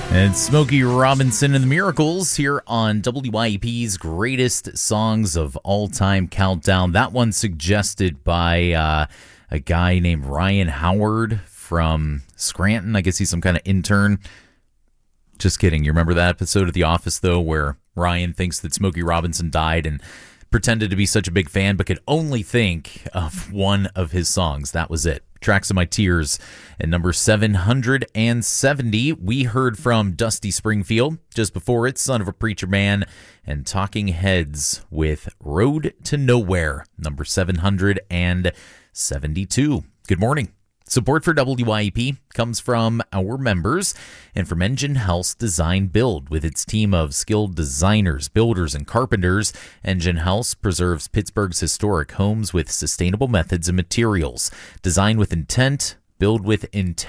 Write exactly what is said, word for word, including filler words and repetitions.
And Smokey Robinson and the Miracles here on W I E P's Greatest Songs of All Time Countdown. That one suggested by uh, a guy named Ryan Howard from Scranton. I guess he's some kind of intern. Just kidding. You remember that episode of The Office, though, where Ryan thinks that Smokey Robinson died and pretended to be such a big fan, but could only think of one of his songs. That was it. Tracks of My Tears. At number seven hundred seventy, we heard from Dusty Springfield. Just before it, Son of a Preacher Man and Talking Heads with Road to Nowhere, number seven hundred seventy-two. Good morning. Support for W I E P comes from our members and from Engine House Design Build. With its team of skilled designers, builders, and carpenters, Engine House preserves Pittsburgh's historic homes with sustainable methods and materials. Design with intent, build with intent.